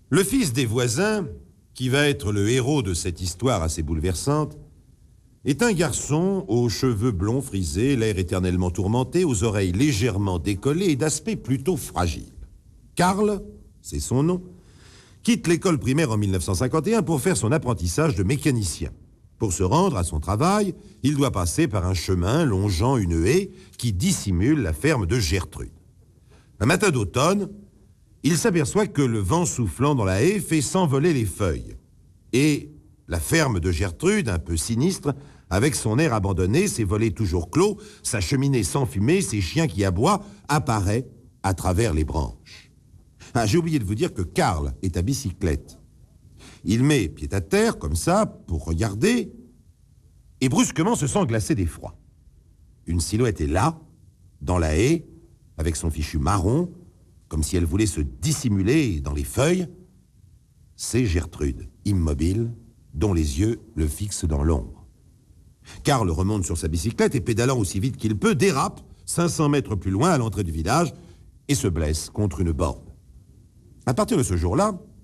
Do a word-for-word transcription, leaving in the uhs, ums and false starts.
Le fils des voisins, qui va être le héros de cette histoire assez bouleversante, est un garçon aux cheveux blonds frisés, l'air éternellement tourmenté, aux oreilles légèrement décollées et d'aspect plutôt fragile. Karl, c'est son nom, quitte l'école primaire en mille neuf cent cinquante et un pour faire son apprentissage de mécanicien. Pour se rendre à son travail, il doit passer par un chemin longeant une haie qui dissimule la ferme de Gertrude. Un matin d'automne, il s'aperçoit que le vent soufflant dans la haie fait s'envoler les feuilles. Et la ferme de Gertrude, un peu sinistre, avec son air abandonné, ses volets toujours clos, sa cheminée sans fumée, ses chiens qui aboient, apparaît à travers les branches. Ah, j'ai oublié de vous dire que Karl est à bicyclette. Il met pied à terre, comme ça, pour regarder, et brusquement se sent glacé d'effroi. Une silhouette est là, dans la haie, avec son fichu marron, comme si elle voulait se dissimuler dans les feuilles. C'est Gertrude, immobile, dont les yeux le fixent dans l'ombre. Karl remonte sur sa bicyclette et, pédalant aussi vite qu'il peut, dérape cinq cents mètres plus loin à l'entrée du village et se blesse contre une borne. À partir de ce jour-là,